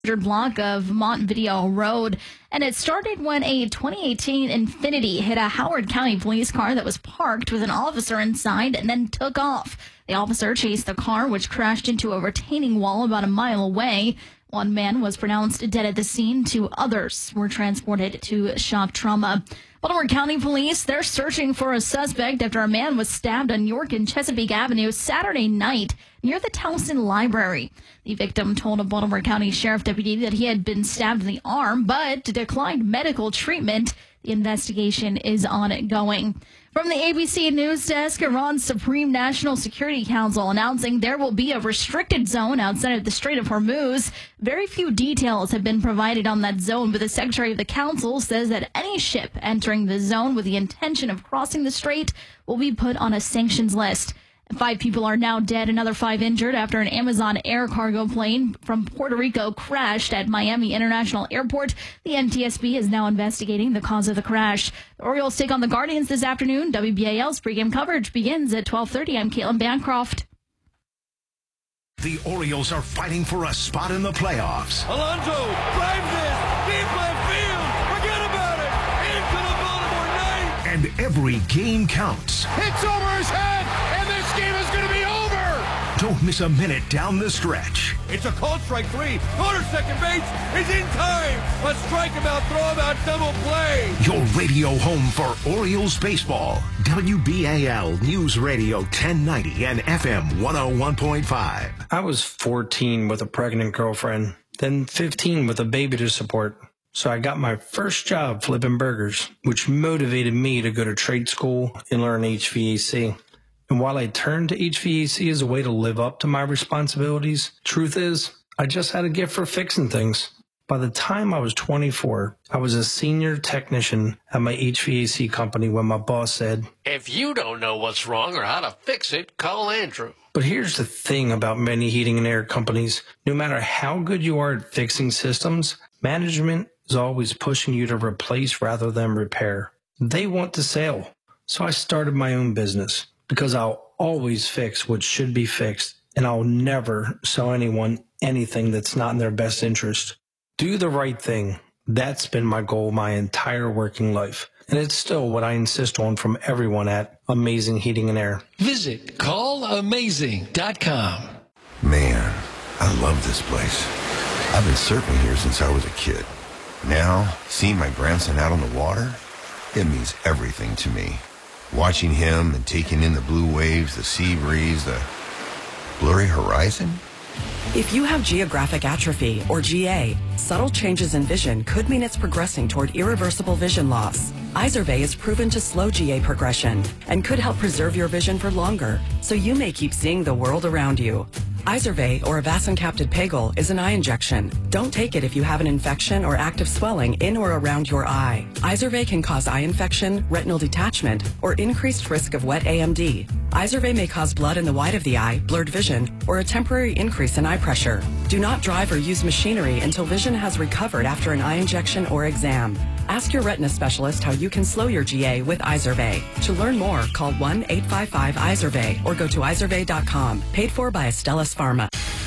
block of Montevideo Road, and it started when a 2018 Infiniti hit a Howard County police car that was parked with an officer inside and then took off. The officer chased the car, which crashed into a retaining wall about a mile away. One man was pronounced dead at the scene. 2 others were transported to shock trauma. Baltimore County Police, they're searching for a suspect after a man was stabbed on York and Chesapeake Avenue Saturday night near the Towson Library. The victim told a Baltimore County Sheriff deputy that he had been stabbed in the arm, but declined medical treatment. The investigation is ongoing. From the ABC News Desk, Iran's Supreme National Security Council announcing there will be a restricted zone outside of the Strait of Hormuz. Very few details have been provided on that zone, but the Secretary of the Council says that any ship entering the zone with the intention of crossing the strait will be put on a sanctions list. 5 people are now dead, another 5 injured after an Amazon air cargo plane from Puerto Rico crashed at Miami International Airport. The NTSB is now investigating the cause of the crash. The Orioles take on the Guardians this afternoon. WBAL's pregame coverage begins at 12:30. I'm Caitlin Bancroft. The Orioles are fighting for a spot in the playoffs. Alonso drives this deep left field. Forget about it. Into the Baltimore night. And every game counts. Hits over his head, and this game is going to be over. Don't miss a minute down the stretch. It's a called strike 3. Corner second base is in time. A strikeout, throw-out, double play. Your radio home for Orioles baseball. WBAL News Radio 1090 and FM 101.5. I was 14 with a pregnant girlfriend, then 15 with a baby to support. So I got my first job flipping burgers, which motivated me to go to trade school and learn HVAC. And while I turned to HVAC as a way to live up to my responsibilities, truth is, I just had a gift for fixing things. By the time I was 24, I was a senior technician at my HVAC company when my boss said, "If you don't know what's wrong or how to fix it, call Andrew." But here's the thing about many heating and air companies. No matter how good you are at fixing systems, management is always pushing you to replace rather than repair. They want to sell. So I started my own business because I'll always fix what should be fixed, and I'll never sell anyone anything that's not in their best interest. Do the right thing. That's been my goal my entire working life. And it's still what I insist on from everyone at Amazing Heating and Air. Visit callamazing.com. Man, I love this place. I've been surfing here since I was a kid. Now, seeing my grandson out on the water, it means everything to me. Watching him and taking in the blue waves, the sea breeze, the blurry horizon. If you have geographic atrophy, or GA, subtle changes in vision could mean it's progressing toward irreversible vision loss. Izervay is proven to slow GA progression and could help preserve your vision for longer, so you may keep seeing the world around you. Izervay, or avacincaptad pegol, is an eye injection. Don't take it if you have an infection or active swelling in or around your eye. Izervay can cause eye infection, retinal detachment, or increased risk of wet AMD. Izervay may cause blood in the white of the eye, blurred vision, or a temporary increase in eye pressure. Do not drive or use machinery until vision has recovered after an eye injection or exam. Ask your retina specialist how you can slow your GA with Izervay. To learn more, call 1-855-IZERVAY or go to izervay.com. Paid for by Astellas Pharma.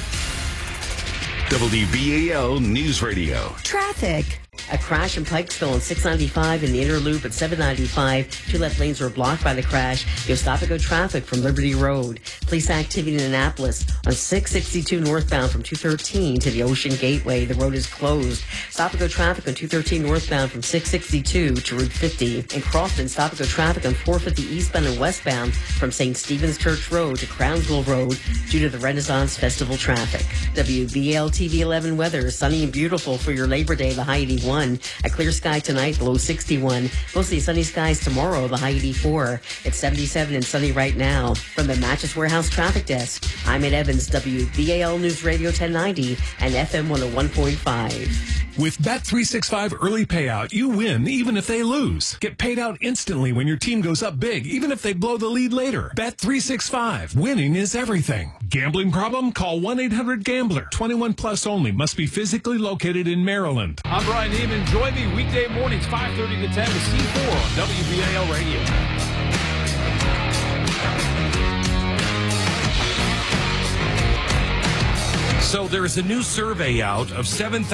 WBAL News Radio. Traffic. A crash in Pikesville on 695 in the inner loop at 795. 2 left lanes were blocked by the crash. You'll stop and go traffic from Liberty Road. Police activity in Annapolis on 662 northbound from 213 to the Ocean Gateway. The road is closed. Stop and go traffic on 213 northbound from 662 to Route 50. In Crofton, stop and go traffic on 450 eastbound and westbound from St. Stephen's Church Road to Crownsville Road due to the Renaissance Festival traffic. WBAL TV 11 weather. Sunny and beautiful for your Labor Day, the high 81. A clear sky tonight, the low 61. Mostly sunny skies tomorrow, the high 84. It's 77 and sunny right now. From the Mattress Warehouse Traffic Desk, I'm Ed Evans, WBAL News Radio 1090 and FM 101.5. With Bet365 early payout, you win even if they lose. Get paid out instantly when your team goes up big, even if they blow the lead later. Bet365. Winning is everything. Gambling problem? Call 1-800-GAMBLER. 21 plus only. Must be physically located in Maryland. I'm Brian Neiman. Join me weekday mornings, 5:30 to 10 to C4 on WBAL Radio. So there is a new survey out of 7,000